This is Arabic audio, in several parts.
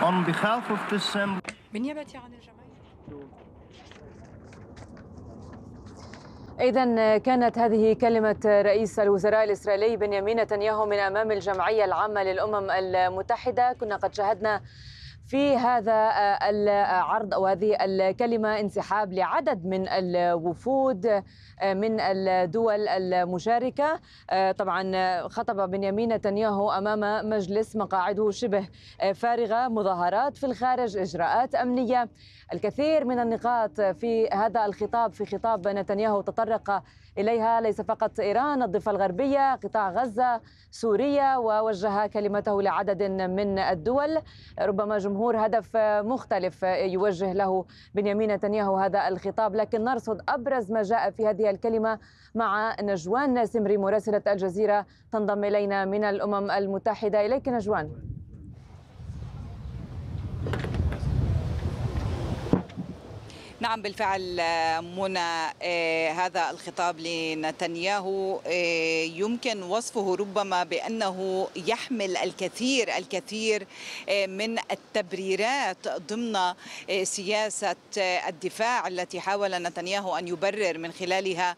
On behalf of the Assembly. بالنيابة عن الجمعية. إذن كانت هذه كلمة رئيس الوزراء الإسرائيلي بنيامين نتنياهو من أمام الجمعية العامة للأمم المتحدة. كنا قد شاهدنا في هذا العرض أو هذه الكلمة انسحاب لعدد من الوفود من الدول المشاركة. طبعا خطب بنيامين نتنياهو أمام مجلس، مقاعده شبه فارغة، مظاهرات في الخارج، إجراءات أمنية. الكثير من النقاط في هذا الخطاب، في خطاب نتنياهو، تطرق إليها ليس فقط إيران، الضفة الغربية، قطاع غزة، سوريا، ووجه كلمته لعدد من الدول. ربما جمهور هدف مختلف يوجه له بنيامين نتنياهو هذا الخطاب، لكن نرصد أبرز ما جاء في هذه الكلمة مع نجوان سمري مراسلة الجزيرة تنضم إلينا من الأمم المتحدة. إليك نجوان. نعم بالفعل منى، هذا الخطاب لنتنياهو يمكن وصفه ربما بأنه يحمل الكثير من التبريرات ضمن سياسة الدفاع التي حاول نتنياهو أن يبرر من خلالها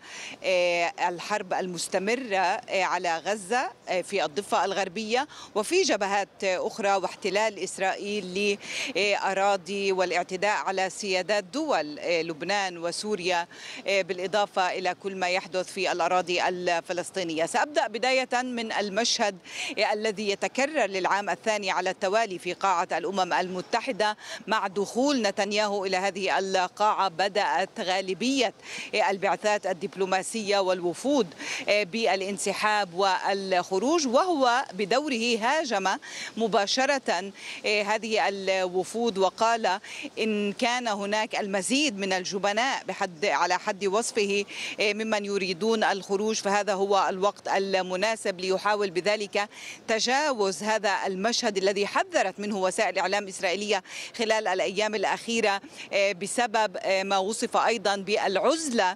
الحرب المستمرة على غزة في الضفة الغربية وفي جبهات أخرى، واحتلال إسرائيل لأراضي والاعتداء على سيادات دول لبنان وسوريا، بالإضافة إلى كل ما يحدث في الأراضي الفلسطينية. سأبدأ بداية من المشهد الذي يتكرر للعام الثاني على التوالي في قاعة الأمم المتحدة. مع دخول نتنياهو إلى هذه القاعة بدأت غالبية البعثات الدبلوماسية والوفود بالانسحاب والخروج، وهو بدوره هاجم مباشرة هذه الوفود وقال إن كان هناك المزيد من الجبناء على حد وصفه ممن يريدون الخروج، فهذا هو الوقت المناسب ليحاول بذلك تجاوز هذا المشهد الذي حذرت منه وسائل الإعلام الإسرائيلية خلال الأيام الأخيرة بسبب ما وصف أيضا بالعزلة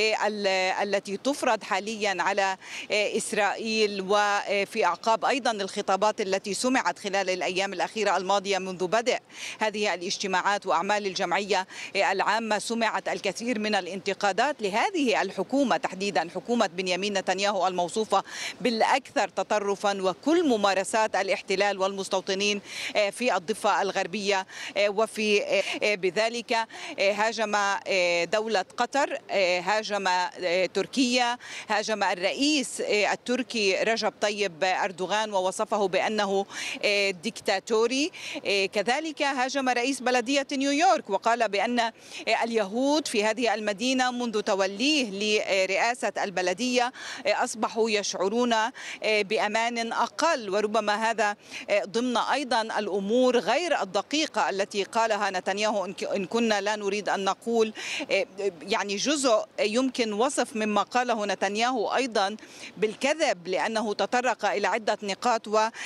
التي تفرض حاليا على إسرائيل، وفي أعقاب أيضا الخطابات التي سمعت خلال الأيام الأخيرة الماضية منذ بدء هذه الاجتماعات وأعمال الجمعية العامة. سمعت الكثير من الانتقادات لهذه الحكومة تحديدا، حكومة بنيامين نتنياهو الموصوفة بالأكثر تطرفا وكل ممارسات الاحتلال والمستوطنين في الضفة الغربية. وفي بذلك هاجم دولة قطر، هاجم تركيا، هاجم الرئيس التركي رجب طيب أردوغان ووصفه بأنه ديكتاتوري. كذلك هاجم رئيس بلدية نيويورك وقال بأن اليهود في هذه المدينة منذ توليه لرئاسة البلدية أصبحوا يشعرون بأمان أقل، وربما هذا ضمن أيضا الأمور غير الدقيقة التي قالها نتنياهو إن كنا لا نريد أن نقول يعني جزء يمكن وصف مما قاله نتنياهو أيضا بالكذب، لأنه تطرق إلى عدة نقاط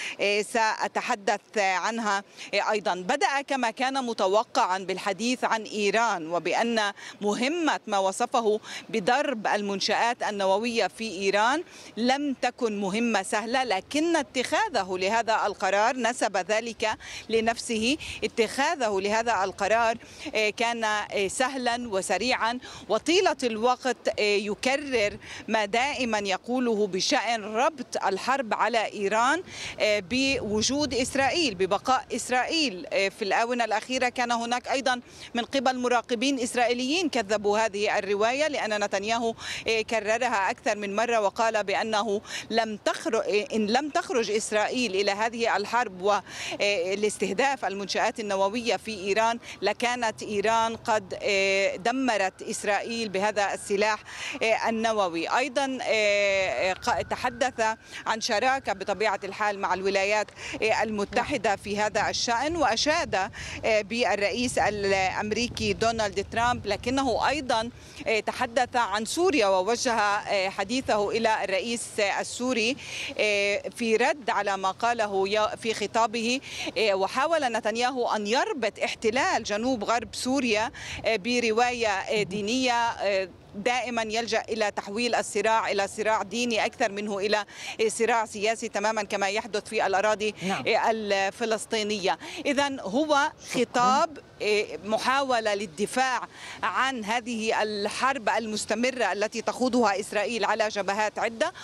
وسأتحدث عنها أيضا. بدأ كما كان متوقعا بالحديث عن إيران وبأن مهمة ما وصفه بضرب المنشآت النووية في إيران لم تكن مهمة سهلة، لكن اتخاذه لهذا القرار نسب ذلك لنفسه. اتخاذه لهذا القرار كان سهلا وسريعا، وطيلة الوقت يكرر ما دائما يقوله بشأن ربط الحرب على إيران بوجود إسرائيل، ببقاء إسرائيل. في الآونة الأخيرة كان هناك أيضا من قبل مراقبين إسرائيليين كذبوا هذه الرواية، لأن نتنياهو كررها أكثر من مرة وقال بأنه إن لم تخرج إسرائيل إلى هذه الحرب والاستهداف المنشآت النووية في إيران لكانت إيران قد دمرت إسرائيل بهذا السلاح النووي. أيضا تحدث عن شراكة بطبيعة الحال مع الولايات المتحدة في هذا الشأن، وأشاد بالرئيس الأمريكي دونالد ترامب، لكنه أيضا تحدث عن سوريا ووجه حديثه إلى الرئيس السوري في رد على ما قاله في خطابه. وحاول نتنياهو أن يربط احتلال جنوب غرب سوريا برواية دينية دائما يلجأ إلى تحويل الصراع إلى صراع ديني أكثر منه إلى صراع سياسي تماما كما يحدث في الأراضي الفلسطينية. إذن هو خطاب محاولة للدفاع عن هذه الحرب المستمرة التي تخوضها إسرائيل على جبهات عدة،